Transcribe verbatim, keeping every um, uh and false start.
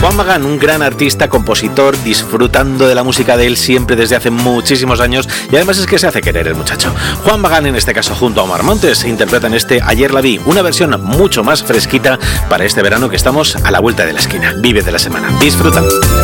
Juan Magán, un gran artista, compositor, disfrutando de la música de él siempre desde hace muchísimos años, y además es que se hace querer el muchacho. Juan Magán, en este caso junto a Omar Montes, interpretan este Ayer la vi, una versión mucho más fresquita para este verano que estamos a la vuelta de la esquina. Vive de la semana. Disfruta.